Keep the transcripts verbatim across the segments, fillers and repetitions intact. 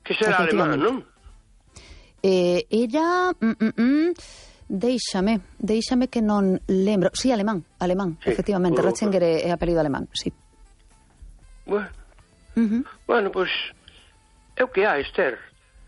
Que será alemán, non? Eh, ella... Mm, mm, mm, Déixame, déixame que non lembro. Sí, alemán, alemán, sí, efectivamente. Bueno, Ratzinger é, é apelido alemán, sí. Bueno, uh-huh. bueno, pois é o que há, Esther.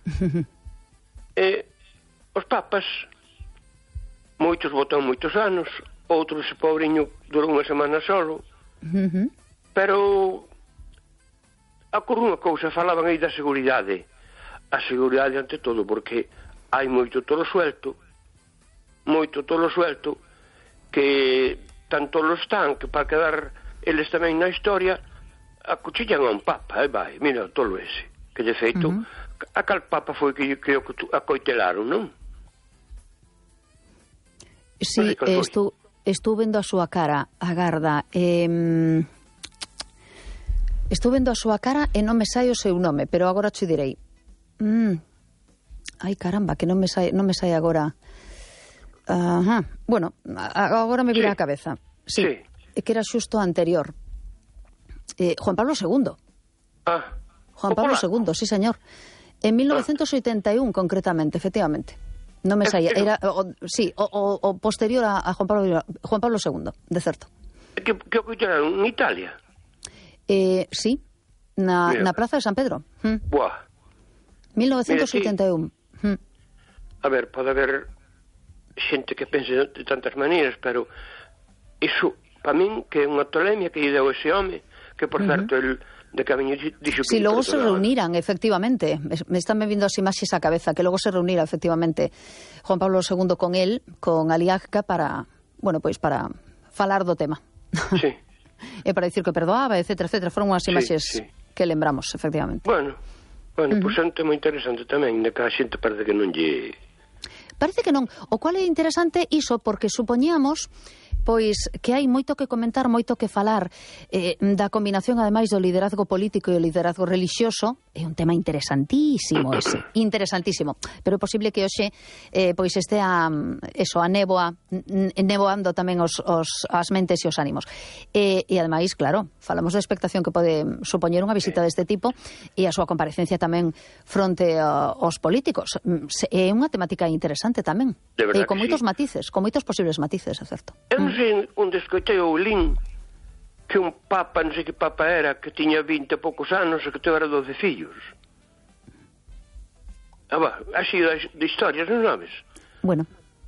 eh, os papas, moitos botan moitos anos, outros, ese pobriño, durou unha semana solo. Uh-huh. Pero ocorre unha cousa, falaban aí da seguridade. A seguridade ante todo, porque hai moito tolo suelto, moito tolo suelto, que tanto lo están que para quedar eles tamén na historia acuchillan a un papa, e vai, mira o tolo ese, que de feito uh-huh. a cal papa foi que creo que acoitelaron, non? Si, sí, estou estou vendo a súa cara, agarda, eh, estou vendo a súa cara e non me sai o seu nome, pero agora te direi. Mm. Ai, caramba, que non me sai, non me sai agora. Ajá. Bueno, agora me vira sí. a cabeza. Sí, sí. Que era xusto anterior. Eh, Juan Pablo segundo. Ah. Juan Pablo segundo, sí, señor. En mil novecientos oitenta y uno, ah. concretamente, efectivamente. Non me saía. Era, o, sí, o, o, o posterior a, a Juan Pablo Juan Pablo segundo, de certo. Que, que ocultaron en Italia? Eh, sí, na, na Praza de San Pedro. Hm. Buah. mil novecientos oitenta y uno. Hm. A ver, pode haber xente que pense de tantas maneiras, pero iso, para min, que é unha tolemia que lle deu ese home, que por uh-huh. certo, el de camiño dixo que... Si, logo se reuniran, efectivamente, me están me vindo as imaxes á cabeza, que logo se reunira, efectivamente, Juan Pablo segundo con él, con Aliaga, para, bueno, pois, para falar do tema. Sí. E para dicir que perdoaba, etcétera, etcétera, foron unhas imaxes sí, sí. que lembramos, efectivamente. Bueno, bueno, uh-huh. pois é un tema interesante tamén, de que a xente parece que non lle... Parece que non. O cual é interesante iso porque supoñíamos pois que hai moito que comentar, moito que falar eh, da combinación ademais do liderazgo político e o liderazgo religioso. É un tema interesantísimo ese, interesantísimo, pero é posible que hoxe eh, pois este a, eso, a néboa neboando tamén os, os, as mentes e os ánimos. E, e ademais, claro, falamos da expectación que pode supoñer unha visita deste tipo e a súa comparecencia tamén fronte aos políticos. É unha temática interesante tamén, e con moitos sí. matices, con moitos posibles matices, é certo. Eu non sei onde escoitei o Lin que un papa, non sei que papa era, que tiña vinte e poucos anos e que tevera doce fillos. Ah, va, así de historias, non sabes? Bueno.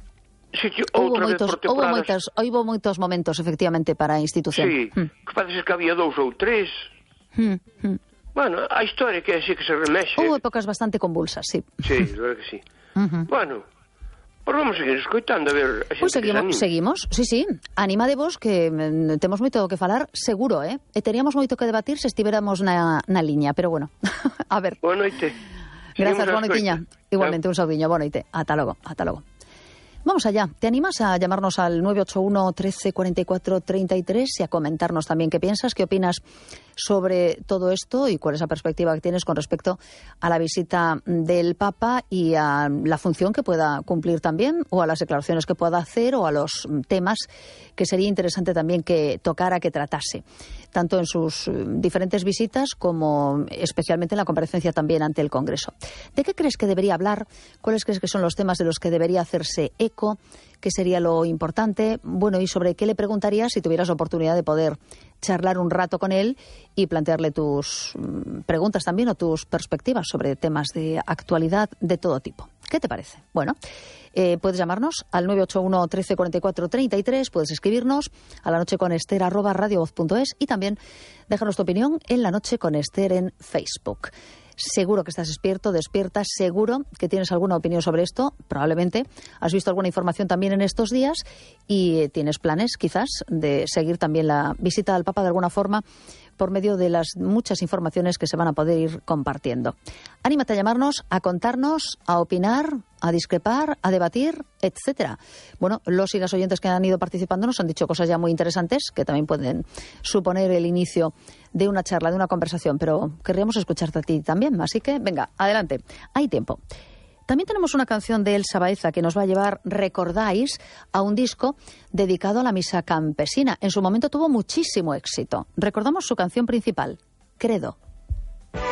Sí, houve moitos, houve moitos, houve moitos momentos, efectivamente, para a institución. Sí, hmm. que parece que había dous ou tres. Hmm, hmm. Bueno, a historia que é así que se remexe. Houve épocas bastante convulsas, sí. Sí, de verdade que sí. Uh-huh. Bueno, pois vamos seguir escoitando a ver a xente pois seguimos, que se seguimos, sí, sí. Animadevos que mm, temos moito que falar, seguro, eh? E teríamos moito que debatir se estiveramos na, na liña, pero bueno, a ver. Boa noite. Grazas, boa noitiña. Igualmente, un saudiño, boa noite. Ata logo, ata logo. Vamos allá. ¿Te animas a llamarnos al nueve ocho uno, trece, cuarenta y cuatro, treinta y tres y a comentarnos también qué piensas, qué opinas sobre todo esto y cuál es la perspectiva que tienes con respecto a la visita del Papa y a la función que pueda cumplir también, o a las declaraciones que pueda hacer, o a los temas que sería interesante también que tocara, que tratase, tanto en sus diferentes visitas como especialmente en la comparecencia también ante el Congreso? ¿De qué crees que debería hablar? ¿Cuáles crees que son los temas de los que debería hacerse eco? ¿Qué sería lo importante? Bueno, y sobre qué le preguntarías si tuvieras la oportunidad de poder charlar un rato con él y plantearle tus mm, preguntas también o tus perspectivas sobre temas de actualidad de todo tipo. ¿Qué te parece? Bueno, eh, puedes llamarnos al nueve ocho uno, trece, cuarenta y cuatro, treinta y tres, puedes escribirnos a la noche con Ester arroba radiovoz punto es y también déjanos tu opinión en La Noche con Ester en Facebook. Seguro que estás despierto, despierta, seguro que tienes alguna opinión sobre esto, probablemente has visto alguna información también en estos días y tienes planes quizás de seguir también la visita al Papa de alguna forma por medio de las muchas informaciones que se van a poder ir compartiendo. Anímate a llamarnos, a contarnos, a opinar, a discrepar, a debatir, etcétera. Bueno, los y las oyentes que han ido participando nos han dicho cosas ya muy interesantes que también pueden suponer el inicio de una charla, de una conversación, pero querríamos escucharte a ti también, así que venga, adelante, hay tiempo. También tenemos una canción de Elsa Baeza que nos va a llevar, recordáis, a un disco dedicado a la misa campesina. En su momento tuvo muchísimo éxito. Recordamos su canción principal, Credo.